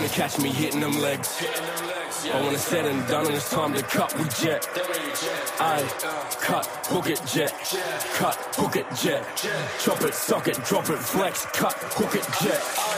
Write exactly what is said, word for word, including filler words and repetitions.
catch me hitting them legs. But when it's said and done and it's time to cut, we jet. I cut, hook it, jet. Cut, hook it, jet. Chop it, sock it, drop it, flex. Cut, hook it, jet.